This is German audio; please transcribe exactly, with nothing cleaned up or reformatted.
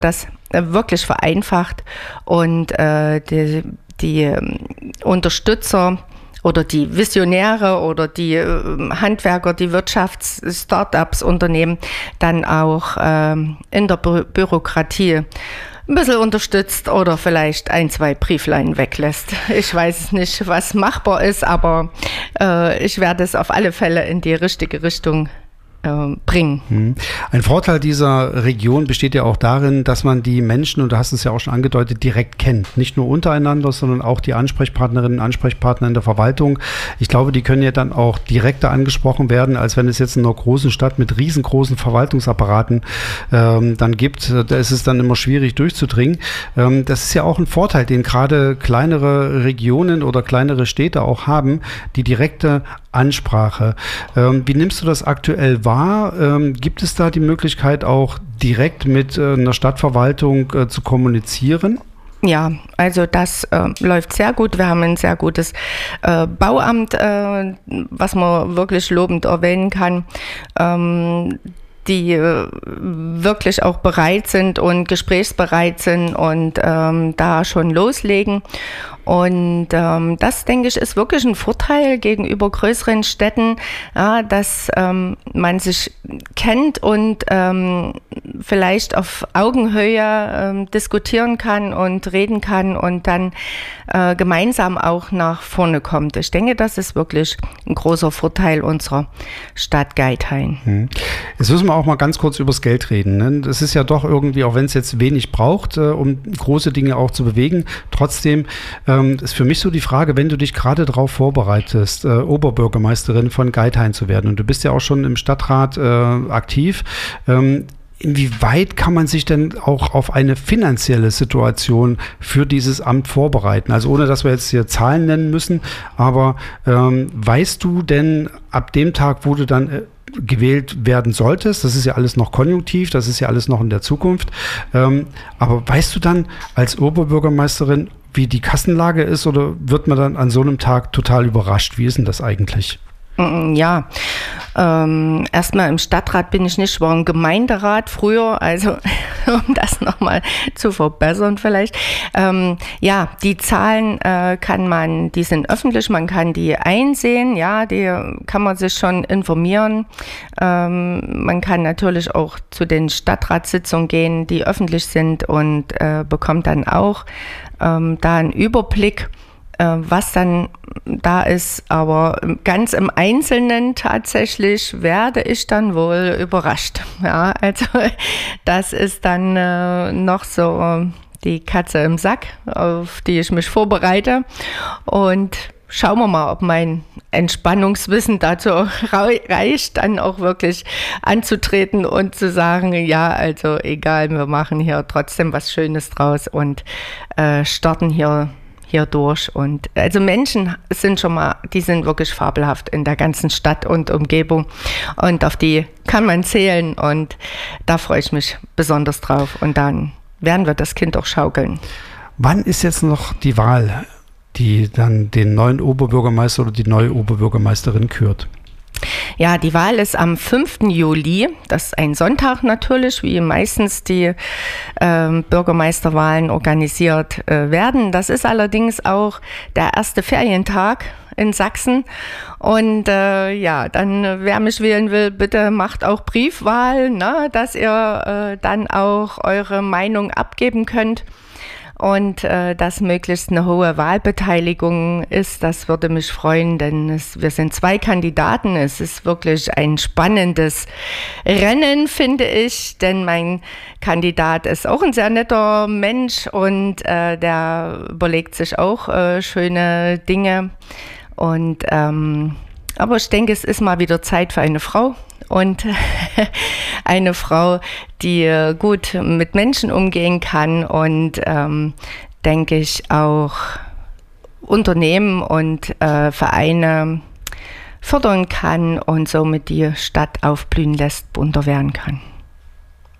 das wirklich vereinfacht und äh, die, die ähm, Unterstützer oder die Visionäre oder die äh, Handwerker, die Wirtschafts-Startups, Unternehmen dann auch ähm, in der Bü- Bürokratie ein bisschen unterstützt oder vielleicht ein, zwei Brieflein weglässt. Ich weiß nicht, was machbar ist, aber äh, ich werde es auf alle Fälle in die richtige Richtung bringen. Ein Vorteil dieser Region besteht ja auch darin, dass man die Menschen, und du hast es ja auch schon angedeutet, direkt kennt. Nicht nur untereinander, sondern auch die Ansprechpartnerinnen und Ansprechpartner in der Verwaltung. Ich glaube, die können ja dann auch direkter angesprochen werden, als wenn es jetzt in einer großen Stadt mit riesengroßen Verwaltungsapparaten ähm, dann gibt. Da ist es dann immer schwierig durchzudringen. Ähm, das ist ja auch ein Vorteil, den gerade kleinere Regionen oder kleinere Städte auch haben, die direkte Ansprache. Ähm, wie nimmst du das aktuell wahr? Ähm, gibt es da die Möglichkeit, auch direkt mit äh, einer Stadtverwaltung äh, zu kommunizieren? Ja, also das äh, läuft sehr gut. Wir haben ein sehr gutes äh, Bauamt, äh, was man wirklich lobend erwähnen kann. Ähm, die äh, wirklich auch bereit sind und gesprächsbereit sind und ähm, da schon loslegen. Und ähm, das, denke ich, ist wirklich ein Vorteil gegenüber größeren Städten, ja, dass ähm, man sich kennt und ähm, vielleicht auf Augenhöhe ähm, diskutieren kann und reden kann und dann äh, gemeinsam auch nach vorne kommt. Ich denke, das ist wirklich ein großer Vorteil unserer Stadt Geithain. Hm. Jetzt müssen wir auch mal ganz kurz über das Geld reden. Ne? Das ist ja doch irgendwie, auch wenn es jetzt wenig braucht, äh, um große Dinge auch zu bewegen, trotzdem ähm, ist für mich so die Frage, wenn du dich gerade darauf vorbereitest, äh, Oberbürgermeisterin von Geithain zu werden, und du bist ja auch schon im Stadtrat äh, aktiv, ähm, inwieweit kann man sich denn auch auf eine finanzielle Situation für dieses Amt vorbereiten? Also ohne, dass wir jetzt hier Zahlen nennen müssen, aber ähm, weißt du denn ab dem Tag, wo du dann äh, gewählt werden solltest, das ist ja alles noch konjunktiv, das ist ja alles noch in der Zukunft, ähm, aber weißt du dann als Oberbürgermeisterin, wie die Kassenlage ist, oder wird man dann an so einem Tag total überrascht? Wie ist denn das eigentlich? Ja, ähm, erstmal im Stadtrat bin ich nicht, ich war im Gemeinderat früher, also um das nochmal zu verbessern vielleicht. Ähm, ja, die Zahlen äh, kann man, die sind öffentlich, man kann die einsehen, ja, die kann man sich schon informieren. Ähm, man kann natürlich auch zu den Stadtratssitzungen gehen, die öffentlich sind, und äh, bekommt dann auch ähm, da einen Überblick, was dann da ist, aber ganz im Einzelnen tatsächlich werde ich dann wohl überrascht. Ja, also das ist dann äh, noch so die Katze im Sack, auf die ich mich vorbereite, und schauen wir mal, ob mein Entspannungswissen dazu reicht, dann auch wirklich anzutreten und zu sagen, ja, also egal, wir machen hier trotzdem was Schönes draus und äh, starten hier hier durch. Und also Menschen sind schon mal, die sind wirklich fabelhaft in der ganzen Stadt und Umgebung, und auf die kann man zählen, und da freue ich mich besonders drauf, und dann werden wir das Kind auch schaukeln. Wann ist jetzt noch die Wahl, die dann den neuen Oberbürgermeister oder die neue Oberbürgermeisterin kürt? Ja, die Wahl ist am fünften Juli, das ist ein Sonntag natürlich, wie meistens die äh, Bürgermeisterwahlen organisiert äh, werden. Das ist allerdings auch der erste Ferientag in Sachsen, und äh, ja, dann, wer mich wählen will, bitte macht auch Briefwahl, ne, dass ihr äh, dann auch eure Meinung abgeben könnt. Und äh, dass möglichst eine hohe Wahlbeteiligung ist, das würde mich freuen, denn es, wir sind zwei Kandidaten. Es ist wirklich ein spannendes Rennen, finde ich, denn mein Kandidat ist auch ein sehr netter Mensch, und äh, der überlegt sich auch äh, schöne Dinge. Und ähm, aber ich denke, es ist mal wieder Zeit für eine Frau. Und eine Frau, die gut mit Menschen umgehen kann und, ähm, denke ich, auch Unternehmen und äh, Vereine fördern kann und somit die Stadt aufblühen lässt, bunter werden kann.